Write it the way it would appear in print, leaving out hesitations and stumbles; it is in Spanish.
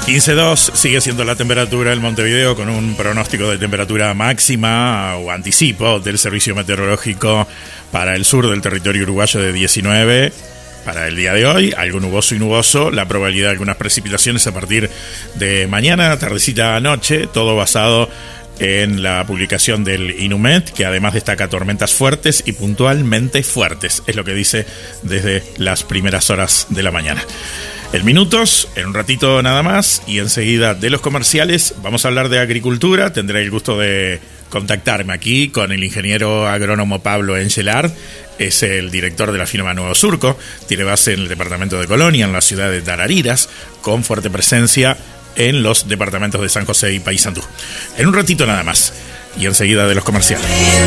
15.2 sigue siendo la temperatura en Montevideo, con un pronóstico de temperatura máxima o anticipo del servicio meteorológico para el sur del territorio uruguayo de 19 para el día de hoy, algo nuboso y nuboso, la probabilidad de algunas precipitaciones a partir de mañana, tardecita a noche, todo basado en la publicación del INUMET, que además destaca tormentas fuertes y puntualmente fuertes, es lo que dice desde las primeras horas de la mañana. En minutos, en un ratito nada más, y enseguida de los comerciales vamos a hablar de agricultura. Tendré el gusto de contactarme aquí con el ingeniero agrónomo Pablo Engelar. Es el director de la firma Nuevo Surco, tiene base en el departamento de Colonia, en la ciudad de Tarariras, con fuerte presencia en los departamentos de San José y Paysandú. En un ratito nada más, y enseguida de los comerciales.